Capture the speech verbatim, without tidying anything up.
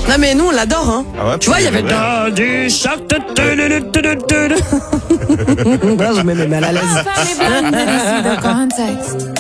Non mais nous on l'adore hein. Ah ouais, Tu vois, il y avait ouais. dans du choc. Je me mets mal à l'aise. Pas les blagues, mais ici de contexte.